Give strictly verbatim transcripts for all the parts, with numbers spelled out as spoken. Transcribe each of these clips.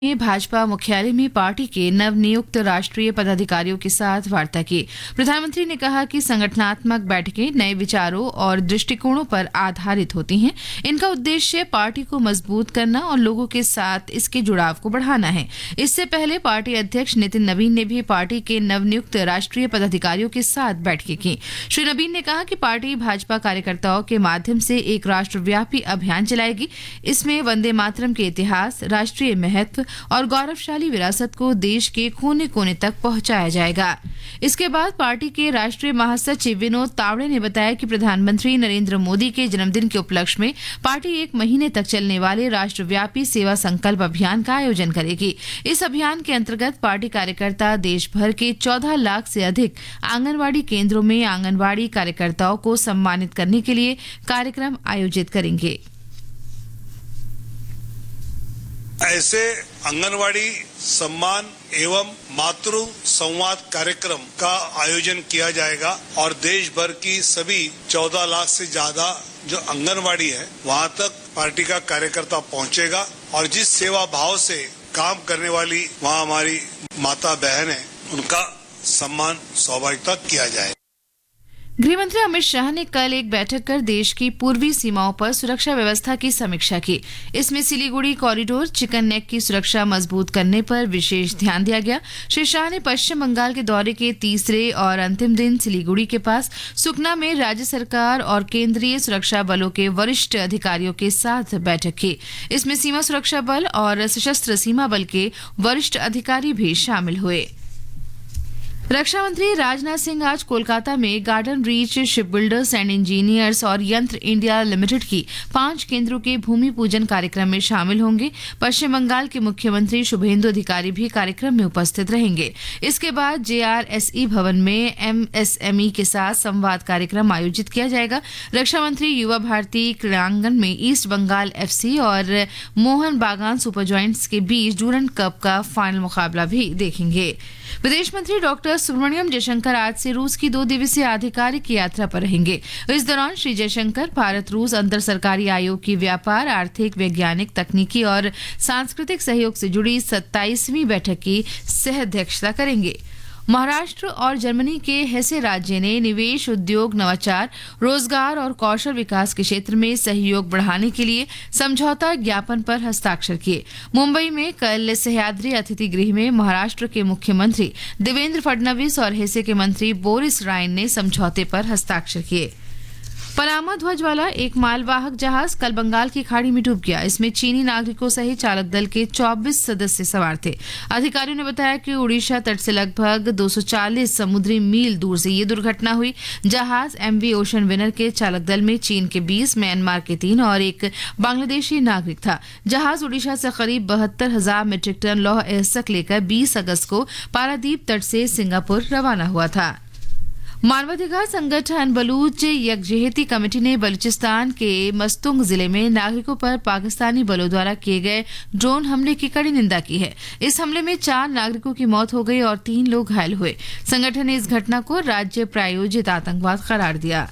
में भाजपा मुख्यालय में पार्टी के नवनियुक्त राष्ट्रीय पदाधिकारियों के साथ वार्ता की। प्रधानमंत्री ने कहा कि संगठनात्मक बैठकें नए विचारों और दृष्टिकोणों पर आधारित होती हैं। इनका उद्देश्य पार्टी को मजबूत करना और लोगों के साथ इसके जुड़ाव को बढ़ाना है। इससे पहले पार्टी अध्यक्ष नितिन नवीन ने भी पार्टी के नवनियुक्त राष्ट्रीय पदाधिकारियों के साथ बैठकें की। श्री नवीन ने कहा कि पार्टी भाजपा कार्यकर्ताओं के माध्यम से एक राष्ट्रव्यापी अभियान चलाएगी। इसमें वंदे मातरम के इतिहास, राष्ट्रीय महत्व और गौरवशाली विरासत को देश के कोने कोने तक पहुंचाया जाएगा। इसके बाद पार्टी के राष्ट्रीय महासचिव विनोद तावड़े ने बताया कि प्रधानमंत्री नरेंद्र मोदी के जन्मदिन के उपलक्ष्य में पार्टी एक महीने तक चलने वाले राष्ट्रव्यापी सेवा संकल्प अभियान का आयोजन करेगी। इस अभियान के अंतर्गत पार्टी कार्यकर्ता देश भर के चौदह लाख से अधिक आंगनवाड़ी केंद्रों में आंगनवाड़ी कार्यकर्ताओं को सम्मानित करने के लिए कार्यक्रम आयोजित करेंगे। ऐसे आंगनवाड़ी सम्मान एवं मातृ संवाद कार्यक्रम का आयोजन किया जाएगा और देश भर की सभी चौदह लाख से ज्यादा जो आंगनवाड़ी है वहां तक पार्टी का कार्यकर्ता पहुंचेगा और जिस सेवा भाव से काम करने वाली वहां हमारी माता बहन है उनका सम्मान स्वाभाविकता किया जाएगा। गृहमंत्री अमित शाह ने कल एक बैठक कर देश की पूर्वी सीमाओं पर सुरक्षा व्यवस्था की समीक्षा की। इसमें सिलीगुड़ी कॉरिडोर, चिकन नेक की सुरक्षा मजबूत करने पर विशेष ध्यान दिया गया। श्री शाह ने पश्चिम बंगाल के दौरे के तीसरे और अंतिम दिन सिलीगुड़ी के पास सुकना में राज्य सरकार और केंद्रीय सुरक्षा बलों के वरिष्ठ अधिकारियों के साथ बैठक की। इसमें सीमा सुरक्षा बल और सशस्त्र सीमा बल के वरिष्ठ अधिकारी भी शामिल हुए। रक्षा मंत्री राजनाथ सिंह आज कोलकाता में garden reach ship builders and engineers और यंत्र इंडिया लिमिटेड की पांच केंद्रों के भूमि पूजन कार्यक्रम में शामिल होंगे। पश्चिम बंगाल के मुख्यमंत्री शुभेंदु अधिकारी भी कार्यक्रम में उपस्थित रहेंगे। इसके बाद जेआरएसई भवन में एमएसएमई के साथ संवाद कार्यक्रम आयोजित किया जाएगा। रक्षा मंत्री युवा भारती क्रीड़ांगन में ईस्ट बंगाल एफसी और मोहन बागान सुपर जॉयंट्स के बीच डूरंड कप का फाइनल मुकाबला भी देखेंगे। विदेश मंत्री डॉक्टर सुब्रमण्यम जयशंकर आज से रूस की दो दिवसीय आधिकारिक यात्रा पर रहेंगे। इस दौरान श्री जयशंकर भारत रूस अंतर सरकारी आयोग की व्यापार, आर्थिक, वैज्ञानिक, तकनीकी और सांस्कृतिक सहयोग से जुड़ी सत्ताईसवीं बैठक की सह अध्यक्षता करेंगे। महाराष्ट्र और जर्मनी के हेसे राज्य ने निवेश, उद्योग, नवाचार, रोजगार और कौशल विकास के क्षेत्र में सहयोग बढ़ाने के लिए समझौता ज्ञापन पर हस्ताक्षर किए। मुंबई में कल सह्याद्री अतिथि गृह में महाराष्ट्र के मुख्यमंत्री देवेंद्र फडणवीस और हेसे के मंत्री बोरिस रायन ने समझौते पर हस्ताक्षर किए। पनामा ध्वज वाला एक मालवाहक जहाज कल बंगाल की खाड़ी में डूब गया। इसमें चीनी नागरिकों सहित चालक दल के चौबीस सदस्य सवार थे। अधिकारियों ने बताया कि उड़ीसा तट से लगभग दो सौ चालीस समुद्री मील दूर से ये दुर्घटना हुई। जहाज एमवी ओशन विनर के चालक दल में चीन के बीस, म्यांमार के तीन और एक बांग्लादेशी नागरिक था। जहाज उड़ीसा से करीब बहत्तर हजार मीट्रिक टन लौह अयस्क लेकर बीस अगस्त को पारादीप तट से सिंगापुर रवाना हुआ था। मानवाधिकार संगठन बलूच यकजहती कमेटी ने बलूचिस्तान के मस्तुंग जिले में नागरिकों पर पाकिस्तानी बलों द्वारा किए गए ड्रोन हमले की कड़ी निंदा की है। इस हमले में चार नागरिकों की मौत हो गई और तीन लोग घायल हुए। संगठन ने इस घटना को राज्य प्रायोजित आतंकवाद करार दिया।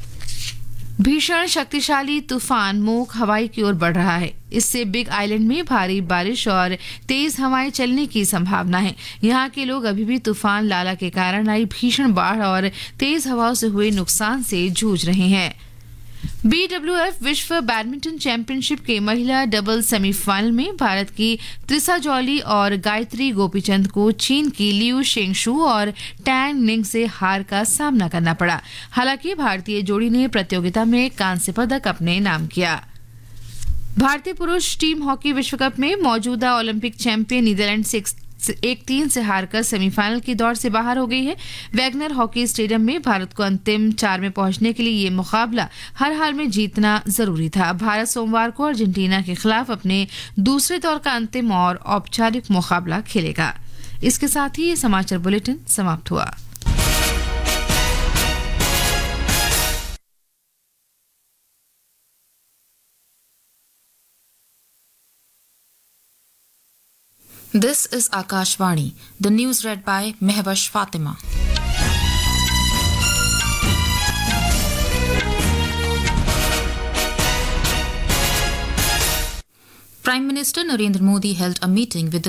भीषण शक्तिशाली तूफान मोक हवाई की ओर बढ़ रहा है। इससे बिग आइलैंड में भारी बारिश और तेज हवाएं चलने की संभावना है। यहाँ के लोग अभी भी तूफान लाला के कारण आई भीषण बाढ़ और तेज हवाओं से हुए नुकसान से जूझ रहे हैं। बीडब्ल्यूएफ विश्व बैडमिंटन चैंपियनशिप के महिला डबल सेमीफाइनल में भारत की त्रिसा जॉली और गायत्री गोपीचंद को चीन की लियू शेंगशु और टैंग निंग से हार का सामना करना पड़ा। हालांकि भारतीय जोड़ी ने प्रतियोगिता में कांस्य पदक अपने नाम किया। भारतीय पुरुष टीम हॉकी विश्व कप में मौजूदा ओलंपिक चैंपियन नीदरलैंड से एक तीन से हारकर सेमीफाइनल की दौड़ से बाहर हो गई है। वैगनर हॉकी स्टेडियम में भारत को अंतिम चार में पहुंचने के लिए ये मुकाबला हर हाल में जीतना जरूरी था। भारत सोमवार को अर्जेंटीना के खिलाफ अपने दूसरे दौर का अंतिम और औपचारिक मुकाबला खेलेगा। इसके साथ ही ये समाचार बुलेटिन समाप्त हुआ। This is Akashvani. The news read by Mehwash Fatima. Prime Prime Minister Narendra Modi held a meeting with the